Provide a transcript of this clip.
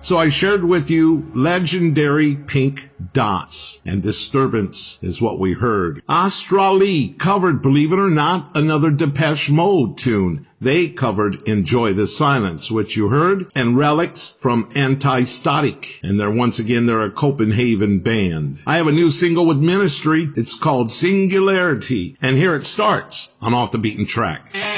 So I shared with you Legendary Pink Dots, and Disturbance is what we heard. Australie covered, believe it or not, another Depeche Mode tune. They covered Enjoy the Silence, which you heard, and Relics from Anti-Static. And they're a Copenhagen band. I have a new single with Ministry. It's called Singularity. And here it starts on Off the Beaten Track.